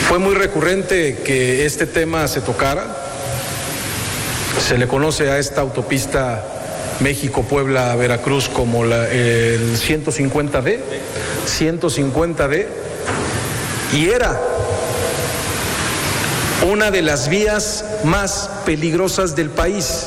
Fue muy recurrente que este tema se tocara. Se le conoce a esta autopista México-Puebla-Veracruz como el 150D, y era una de las vías más peligrosas del país,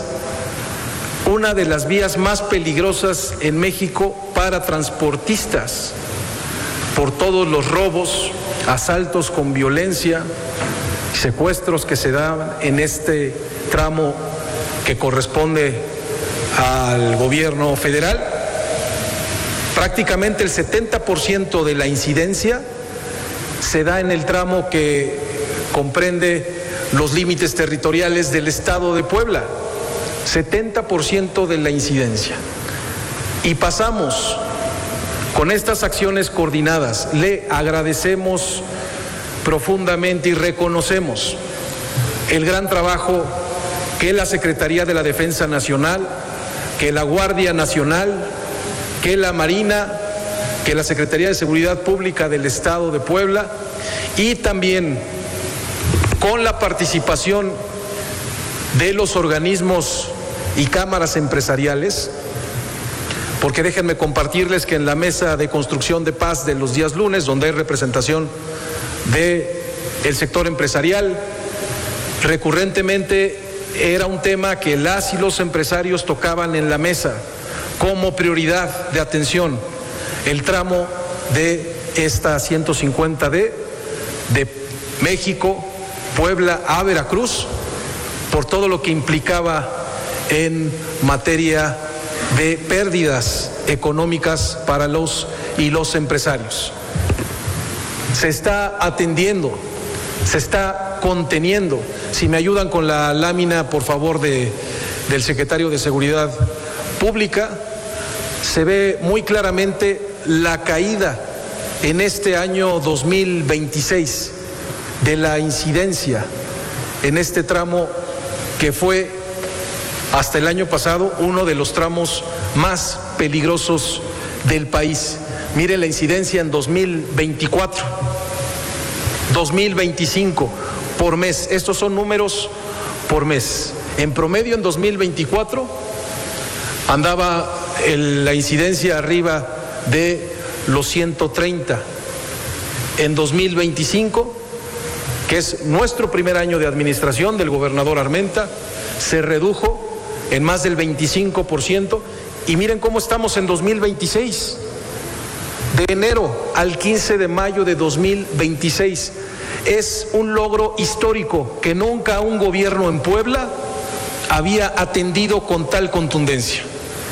una de las vías más peligrosas en México para transportistas, por todos los robos, asaltos con violencia, secuestros que se daban en este tramo que corresponde al gobierno federal. Prácticamente el 70% de la incidencia se da en el tramo que comprende los límites territoriales del estado de Puebla, 70% de la incidencia. Y pasamos con estas acciones coordinadas. Le agradecemos profundamente y reconocemos el gran trabajo que la Secretaría de la Defensa Nacional, que la Guardia Nacional, que la Marina, que la Secretaría de Seguridad Pública del Estado de Puebla, y también con la participación de los organismos y cámaras empresariales, porque déjenme compartirles que en la mesa de construcción de paz de los días lunes, donde hay representación del sector empresarial, recurrentemente era un tema que las y los empresarios tocaban en la mesa como prioridad de atención, el tramo de esta 150D de México, Puebla a Veracruz, por todo lo que implicaba en materia de pérdidas económicas para los y los empresarios. Se está atendiendo, se está conteniendo. Si me ayudan con la lámina, por favor, del secretario de Seguridad Pública, se ve muy claramente la caída en este año 2026 de la incidencia en este tramo que fue hasta el año pasado uno de los tramos más peligrosos del país. Mire la incidencia en 2024, 2025 por mes. Estos son números por mes. En promedio en 2024 andaba la incidencia arriba de los 130. En 2025, que es nuestro primer año de administración del gobernador Armenta, se redujo en más del 25%, y miren cómo estamos en 2026, de enero al 15 de mayo de 2026. Es un logro histórico que nunca un gobierno en Puebla había atendido con tal contundencia.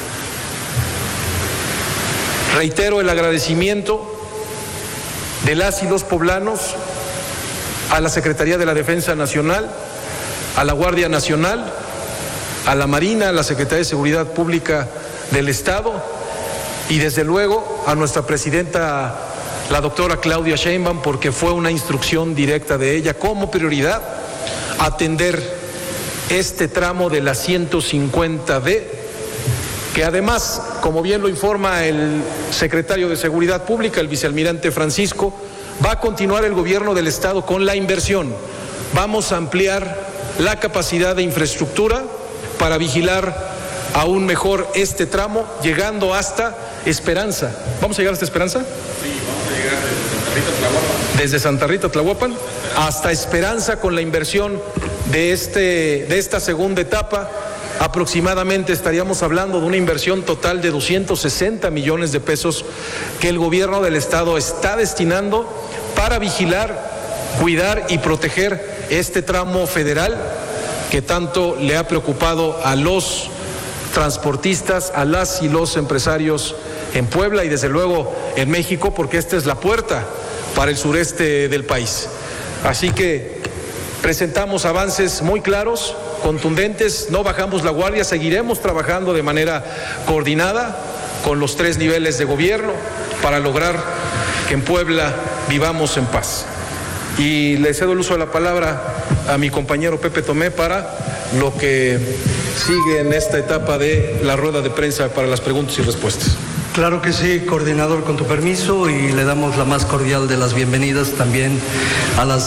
Reitero el agradecimiento de las y los poblanos a la Secretaría de la Defensa Nacional, a la Guardia Nacional, a la Marina, a la Secretaría de Seguridad Pública del Estado, y desde luego a nuestra presidenta, la doctora Claudia Sheinbaum, porque fue una instrucción directa de ella como prioridad atender este tramo de la 150D, que además, como bien lo informa el secretario de Seguridad Pública, el vicealmirante Francisco, va a continuar el gobierno del Estado con la inversión. Vamos a ampliar la capacidad de infraestructura para vigilar aún mejor este tramo, llegando hasta Esperanza. ¿Vamos a llegar hasta Esperanza? Sí, vamos a llegar desde Santa Rita, Tlahuapan, hasta Esperanza, con la inversión de esta segunda etapa. Aproximadamente estaríamos hablando de una inversión total de 260 millones de pesos que el gobierno del Estado está destinando para vigilar, cuidar y proteger este tramo federal que tanto le ha preocupado a los transportistas, a las y los empresarios en Puebla y desde luego en México, porque esta es la puerta para el sureste del país. Así que presentamos avances muy claros, contundentes, no bajamos la guardia, seguiremos trabajando de manera coordinada con los 3 niveles de gobierno para lograr que en Puebla vivamos en paz. Y le cedo el uso de la palabra a mi compañero Pepe Tomé para lo que sigue en esta etapa de la rueda de prensa para las preguntas y respuestas. Claro que sí, coordinador, con tu permiso, y le damos la más cordial de las bienvenidas también a las